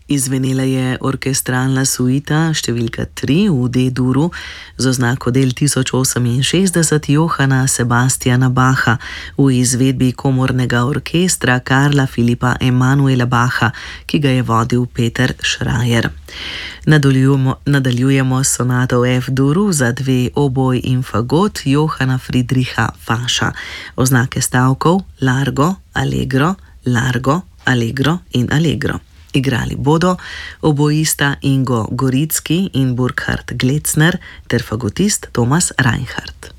Izvenela je orkestralna suita številka 3 v D-duru z oznako del 1068 Johana Sebastiana Bacha v izvedbi komornega orkestra Karla Filipa Emanuela Bacha, ki ga je vodil Peter Schreier. Nadaljujemo s sonato v F-duru za 2 oboj in fagot Johana Friedricha Fascha. Oznake stavkov largo, allegro, largo, allegro in allegro. Igrali bodo obojista Ingo Goricki in Burkhard Glecner ter fagotist Thomas Reinhardt.